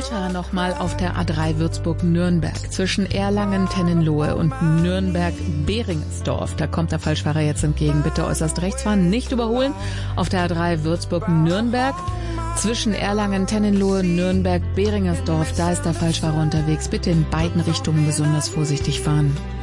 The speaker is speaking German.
Falschfahrer nochmal auf der A3 Würzburg-Nürnberg zwischen Erlangen-Tennenlohe und Nürnberg-Beringesdorf. Da kommt der Falschfahrer jetzt entgegen. Bitte äußerst rechts fahren, nicht überholen. Auf der A3 Würzburg-Nürnberg zwischen Erlangen-Tennenlohe und Nürnberg-Beringesdorf. Da ist der Falschfahrer unterwegs. Bitte in beiden Richtungen besonders vorsichtig fahren.